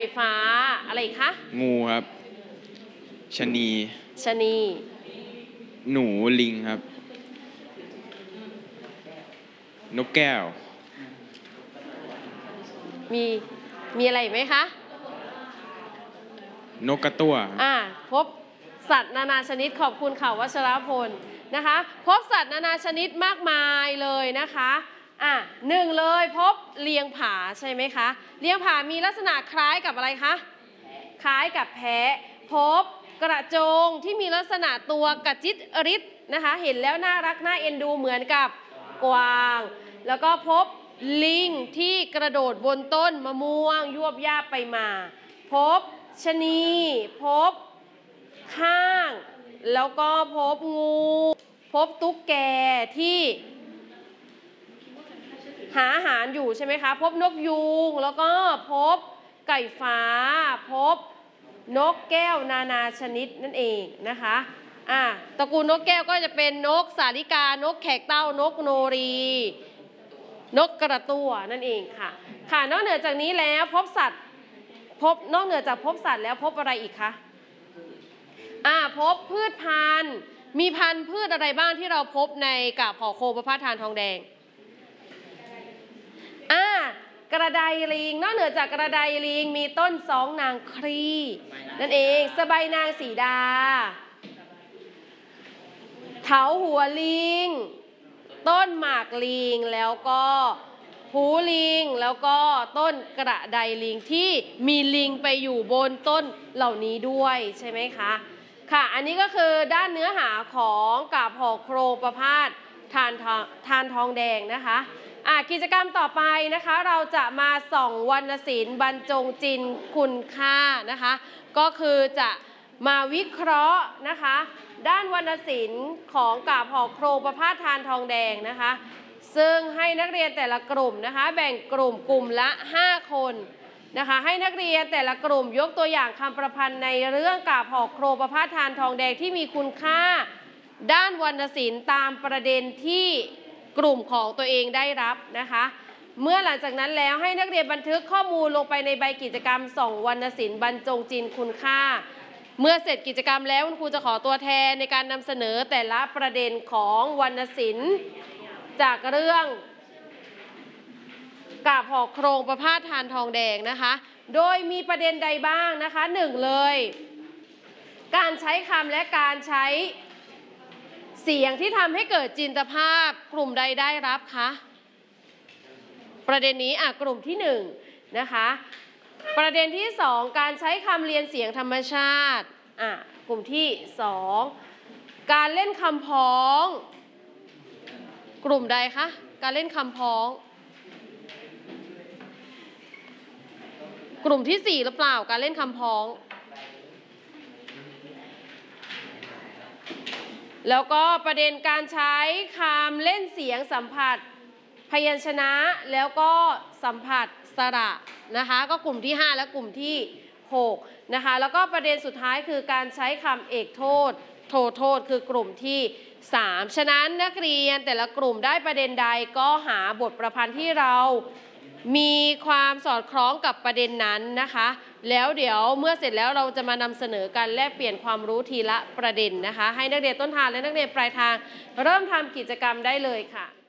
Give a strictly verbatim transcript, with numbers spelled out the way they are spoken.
ไฟฟ้าอะไรคะงูครับชะนีชะนีหนูลิงครับนกแก้วมีมีอะไรไหมคะนกกระตั้วอ่าพบสัตว์นานาชนิดขอบคุณค่ะวัชรพลนะคะพบสัตว์นานาชนิดมากมายเลยนะคะอ่ะหนึ่งเลยพบเลียงผาใช่ไหมคะเลียงผามีลักษณะคล้ายกับอะไรคะคล้ายกับแพะพบกระโจงที่มีลักษณะตัวกระจิตริดนะคะเห็นแล้วน่ารักน่าเอ็นดูเหมือนกับกวางแล้วก็พบลิงที่กระโดดบนต้นมะม่วงยวบยาบไปมาพบชะนีพบข้างแล้วก็พบงูพบตุ๊กแกที่หาอาหารอยู่ใช่ไหมคะพบนกยูงแล้วก็พบไก่ฟ้าพบนกแก้วนานาชนิดนั่นเองนะคะอ่ะตระกูลนกแก้วก็จะเป็นนกสาลิกานกแขกเต้านกโนรีนกกระตั้วนั่นเองค่ะค่ะนอกเหนือจากนี้แล้วพบสัตว์พบนอกเหนือจากพบสัตว์แล้วพบอะไรอีกคะอ่าพบพืชพันธุ์มีพันธุ์พืชอะไรบ้างที่เราพบในกาบหอโคประพาสทานทองแดงอ่ากระไดลิงนอกเหนือจากกระไดลิงมีต้นสองนางครีนั่นเองสบายนางสีดาเถาหัวลิงต้นหมากลิงแล้วก็หูลิงแล้วก็ต้นกระไดลิงที่มีลิงไปอยู่บนต้นเหล่านี้ด้วยใช่ไหมคะค่ะอันนี้ก็คือด้านเนื้อหาของกาบหอโคประพาสทานทองทานทองแดงนะคะอ่ะกิจกรรมต่อไปนะคะเราจะมาส่องวรรณศิลป์บรรจงจินคุณค่านะคะก็คือจะมาวิเคราะห์นะคะด้านวรรณศิลป์ของกาบหอโคประพาสทานทองแดงนะคะซึ่งให้นักเรียนแต่ละกลุ่มนะคะแบ่งกลุ่มกลุ่มละห้าคนนะคะให้นักเรียนแต่ละกลุ่มยกตัวอย่างคำประพันธ์ในเรื่องกาบหอโคประพาสทานทองแดงที่มีคุณค่าด้านวรรณศิลป์ตามประเด็นที่กลุ่มของตัวเองได้รับนะคะเมื่อหลังจากนั้นแล้วให้นักเรียนบันทึกข้อมูลลงไปในใบกิจกรรมส่องวรรณศิลป์บรรจงจินคุณค่าเมื่อเสร็จกิจกรรมแล้วคุณครูจะขอตัวแทนในการนำเสนอแต่ละประเด็นของวรรณศิลป์จากเรื่องกาบหอโครงประพาสทานทองแดงนะคะโดยมีประเด็นใดบ้างนะคะหนึ่งเลยการใช้คำและการใช้เสียงที่ทำให้เกิดจินตภาพกลุ่มใดได้รับคะประเด็นนี้อ่ะกลุ่มที่หนึ่งนะคะประเด็นที่สองการใช้คำเรียนเสียงธรรมชาติอ่ะกลุ่มที่สองการเล่นคำพ้องกลุ่มใดคะการเล่นคำพ้องกลุ่มที่สี่หรือเปล่าการเล่นคำพ้องแล้วก็ประเด็นการใช้คำเล่นเสียงสัมผัสพยัญชนะแล้วก็สัมผัสสระนะคะก็กลุ่มที่ห้าและกลุ่มที่หกนะคะแล้วก็ประเด็นสุดท้ายคือการใช้คำเอกโทษโทโทษคือกลุ่มที่สามฉะนั้นนักเรียนแต่ละกลุ่มได้ประเด็นใดก็หาบทประพันธ์ที่เรามีความสอดคล้องกับประเด็นนั้นนะคะแล้วเดี๋ยวเมื่อเสร็จแล้วเราจะมานำเสนอกันแลกเปลี่ยนความรู้ทีละประเด็นนะคะให้นักเรียนต้นทางและนักเรียนปลายทางเริ่มทำกิจกรรมได้เลยค่ะ